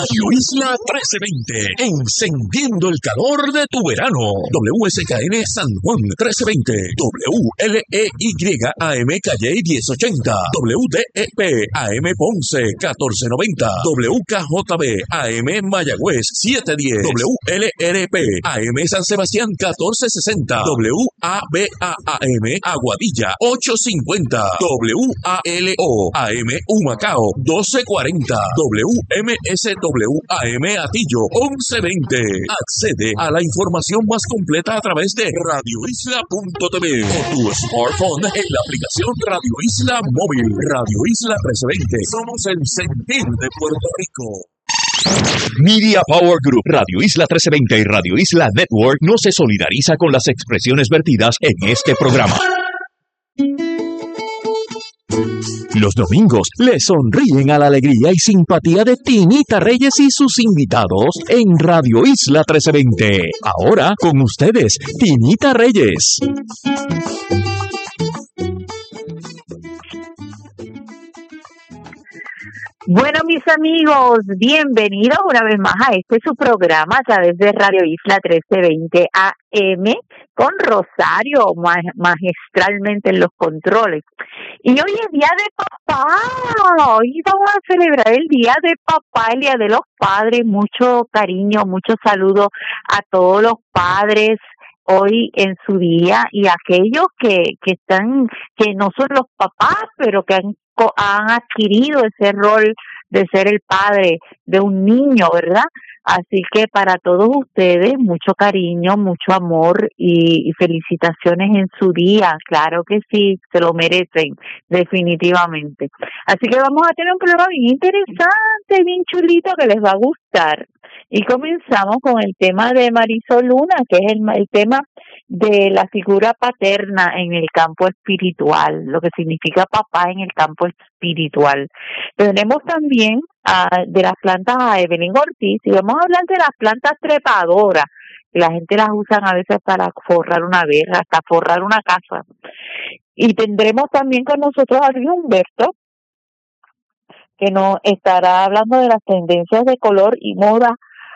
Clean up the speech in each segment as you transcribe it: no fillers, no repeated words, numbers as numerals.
Radio Isla 1320, encendiendo el calor de tu verano. WSKN San Juan 1320, WLEY AM Calle 1080, WDEP AM Ponce 1490, WKJB AM Mayagüez 710, WLRP AM San Sebastián 1460, WABA AM Aguadilla 850, WALO AM Humacao 1240, WMSW AM Atillo 1120. Accede a la información más completa a través de radioisla.tv o tu smartphone en la aplicación Radio Isla Móvil. Radio Isla 1320. Somos el sentir de Puerto Rico. Media Power Group, Radio Isla 1320 y Radio Isla Network no se solidariza con las expresiones vertidas en este programa. Los domingos le sonríen a la alegría y simpatía de Tinita Reyes y sus invitados en Radio Isla 1320. Ahora con ustedes, Tinita Reyes. Bueno, mis amigos, bienvenidos una vez más a su programa a través de Radio Isla 1320 AM con Rosario magistralmente en los controles. Y hoy es Día de Papá, hoy vamos a celebrar el Día de Papá, el Día de los Padres. Mucho cariño, mucho saludo a todos los padres hoy en su día y aquellos que no son los papás, pero que han adquirido ese rol de ser el padre de un niño, ¿verdad? Así que para todos ustedes, mucho cariño, mucho amor y felicitaciones en su día. Claro que sí, se lo merecen, definitivamente. Así que vamos a tener un programa bien interesante, bien chulito, que les va a gustar. Y comenzamos con el tema de Marisol Luna, que es el tema de la figura paterna en el campo espiritual, lo que significa papá en el campo espiritual. Tenemos también de las plantas a Evelyn Ortiz, y vamos a hablar de las plantas trepadoras, que la gente las usa a veces para forrar una verja, hasta forrar una casa. Y tendremos también con nosotros a Luis Humberto, que nos estará hablando de las tendencias de color y moda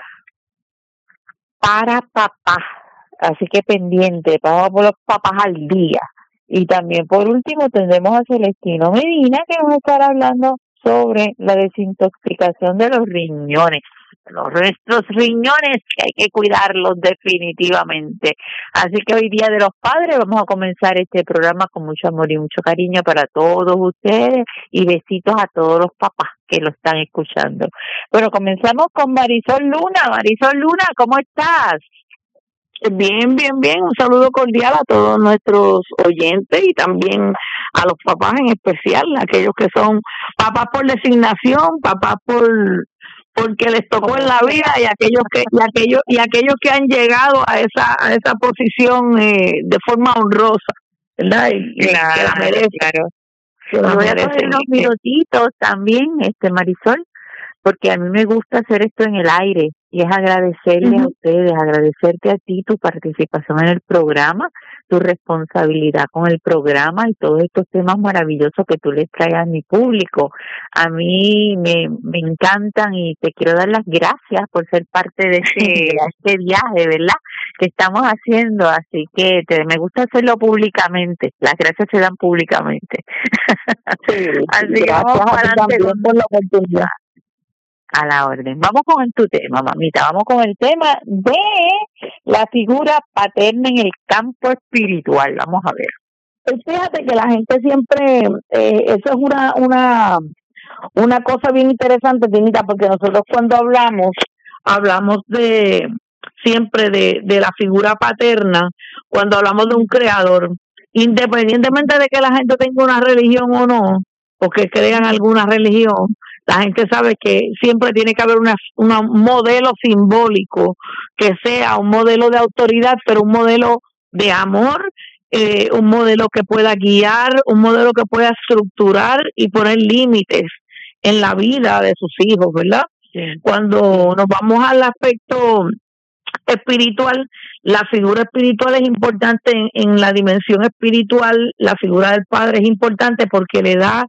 para papá. Así que pendiente, vamos por los papás al día. Y también por último tendremos a Celestino Medina, que nos estará hablando sobre la desintoxicación de los riñones. Nuestros riñones, que hay que cuidarlos definitivamente. Así que hoy Día de los Padres vamos a comenzar este programa con mucho amor y mucho cariño para todos ustedes y besitos a todos los papás que lo están escuchando. Bueno, comenzamos con Marisol Luna. Marisol Luna, ¿cómo estás? Bien, bien, bien. Un saludo cordial a todos nuestros oyentes y también a los papás en especial, aquellos que son papás por designación, papás porque les tocó en la vida y aquellos que han llegado a esa posición de forma honrosa, ¿verdad? Y claro, que la merecen. Claro. Que la Voy a merecen. coger unos minutitos también, Marisol, porque a mí me gusta hacer esto en el aire y es agradecerles a ustedes, agradecerte a ti tu participación en el programa, tu responsabilidad con el programa y todos estos temas maravillosos que tú les traes a mi público. A mí me encantan y te quiero dar las gracias por ser parte de este viaje, ¿verdad?, que estamos haciendo. Así que me gusta hacerlo públicamente. Las gracias se dan públicamente. Sí, así que gracias vamos para a ti adelante también por la oportunidad. A la orden. Vamos con tu tema, mamita. Vamos con el tema de la figura paterna en el campo espiritual. Vamos a ver. Pues fíjate que la gente siempre, eso es una cosa bien interesante, Tinita, porque nosotros cuando hablamos siempre de la figura paterna, cuando hablamos de un creador, independientemente de que la gente tenga una religión o no, o que crean alguna religión, la gente sabe que siempre tiene que haber un modelo simbólico, que sea un modelo de autoridad, pero un modelo de amor, un modelo que pueda guiar, un modelo que pueda estructurar y poner límites en la vida de sus hijos, ¿verdad? Sí. Cuando nos vamos al aspecto espiritual, la figura espiritual es importante en la dimensión espiritual. La figura del padre es importante porque le da